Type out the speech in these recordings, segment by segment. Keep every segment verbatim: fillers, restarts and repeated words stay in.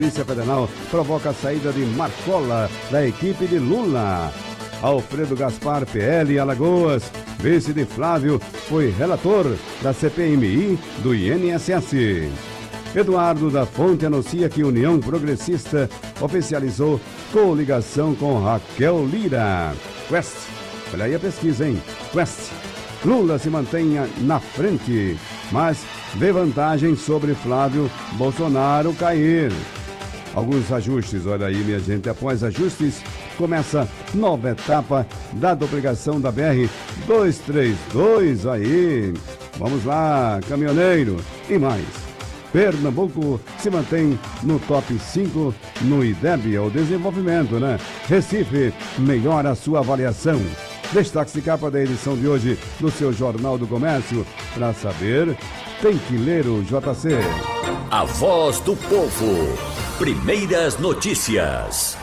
Polícia Federal provoca a saída de Marcola da equipe de Lula. Alfredo Gaspar, P L, Alagoas, vice de Flávio, foi relator da C P M I do I N S S. Eduardo da Fonte anuncia que União Progressista oficializou coligação com Raquel Lira. Quest, olha aí a pesquisa, hein? Quest, Lula se mantém na frente, mas vê vantagem sobre Flávio Bolsonaro cair. Alguns ajustes, olha aí, minha gente. Após ajustes, começa nova etapa da duplicação da B R duzentos e trinta e dois. Aí, vamos lá, caminhoneiro. E mais, Pernambuco se mantém no top cinco no I D E B, é o desenvolvimento, né? Recife melhora a sua avaliação. Destaque de capa da edição de hoje do seu Jornal do Comércio. Para saber, tem que ler o J C. A voz do povo. Primeiras notícias.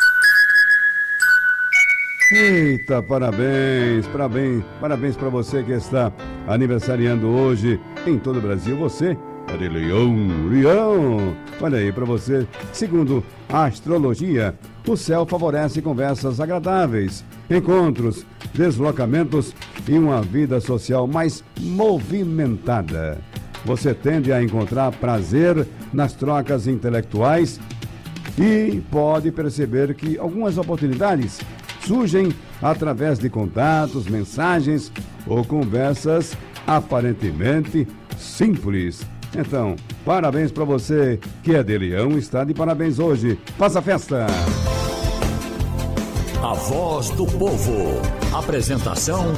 Eita, parabéns, parabéns, parabéns para você que está aniversariando hoje em todo o Brasil. Você é de Leão, Leão. Olha aí para você. Segundo a astrologia, o céu favorece conversas agradáveis, encontros, deslocamentos e uma vida social mais movimentada. Você tende a encontrar prazer nas trocas intelectuais e pode perceber que algumas oportunidades surgem através de contatos, mensagens ou conversas aparentemente simples. Então, parabéns para você que é de Leão, está de parabéns hoje. Faça festa! A voz do povo. Apresentação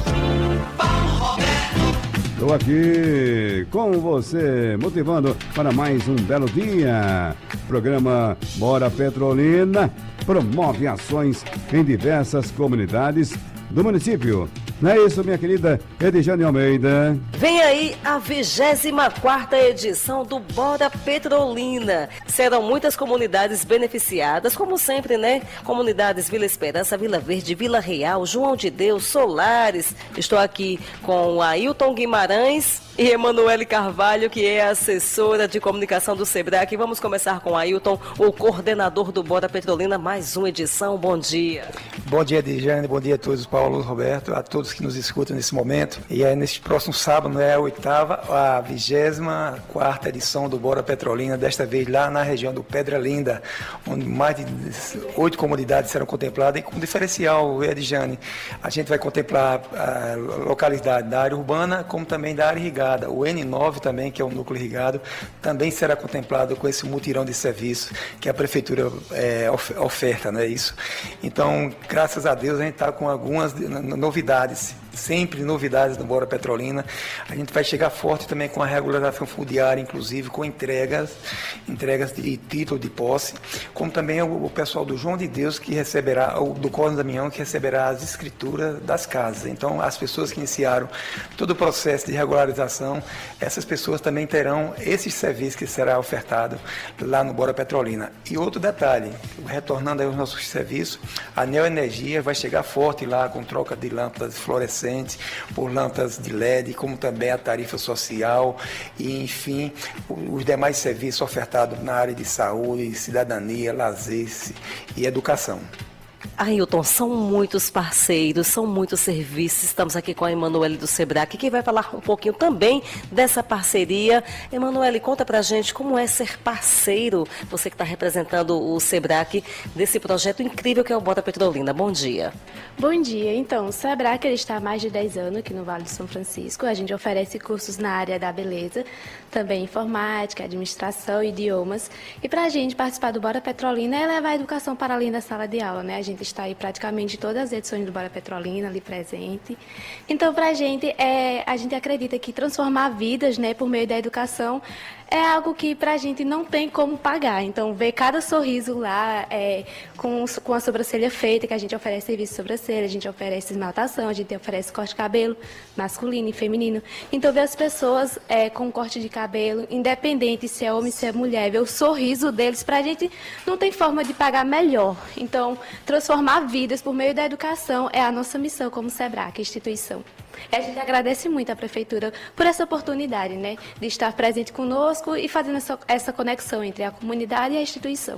Paulo Roberto. Estou aqui com você, motivando para mais um belo dia. Programa Bora Petrolina promove ações em diversas comunidades do município. Não é isso, minha querida Edjane Almeida? Vem aí a vigésima quarta edição do Bora Petrolina. Serão muitas comunidades beneficiadas, como sempre, né? Comunidades Vila Esperança, Vila Verde, Vila Real, João de Deus, Solares. Estou aqui com o Ailton Guimarães e Emanuele Carvalho, que é assessora de comunicação do SEBRAC. Vamos começar com o Ailton, o coordenador do Bora Petrolina. Mais uma edição. Bom dia. Bom dia, Edjane. Bom dia a todos, Paulo, Roberto, a todos que nos escutam nesse momento. E é neste próximo sábado, é a oitava, a vigésima quarta edição do Bora Petrolina, desta vez lá na região do Pedra Linda, onde mais de oito comunidades serão contempladas, e com diferencial, Edjane, a gente vai contemplar a localidade da área urbana, como também da área irrigada. O N nove também, que é o núcleo irrigado, também será contemplado com esse mutirão de serviço que a prefeitura é, oferta, não é isso? Então, graças a Deus, a gente está com algumas novidades, sempre novidades no Bora Petrolina. A gente vai chegar forte também com a regularização fundiária, inclusive com entregas, entregas de título de posse, como também o, o pessoal do João de Deus, que receberá, o do Cosmo Damião, que receberá as escrituras das casas. Então, as pessoas que iniciaram todo o processo de regularização, essas pessoas também terão esse serviço que será ofertado lá no Bora Petrolina. E outro detalhe, retornando aí aos nossos serviços, a Neoenergia vai chegar forte lá com troca de lâmpadas fluorescentes por lâmpadas de L E D, como também a tarifa social e, enfim, os demais serviços ofertados na área de saúde, cidadania, lazer e educação. Ailton, são muitos parceiros, são muitos serviços. Estamos aqui com a Emanuele do SEBRAC, que vai falar um pouquinho também dessa parceria. Emanuele, conta pra gente como é ser parceiro, você que está representando o SEBRAC, desse projeto incrível que é o Bora Petrolina. Bom dia. Bom dia. Então, o SEBRAC ele está há mais de dez anos aqui no Vale do São Francisco. A gente oferece cursos na área da beleza, também informática, administração, idiomas. E para a gente participar do Bora Petrolina é levar a educação para além da sala de aula, né? A gente está aí praticamente todas as edições do Bora Petrolina ali presente. Então, para a gente, é, a gente acredita que transformar vidas, né, por meio da educação é algo que para a gente não tem como pagar. Então, ver cada sorriso lá, é, com, com a sobrancelha feita, que a gente oferece serviço de sobrancelha, a gente oferece esmaltação, a gente oferece corte de cabelo masculino e feminino. Então, ver as pessoas é, com corte de cabelo, independente se é homem, se é mulher, ver o sorriso deles, para a gente não tem forma de pagar melhor. Então, transformar vidas por meio da educação é a nossa missão como SEBRAC, instituição. E a gente agradece muito à Prefeitura por essa oportunidade, né, de estar presente conosco e fazendo essa, essa conexão entre a comunidade e a instituição.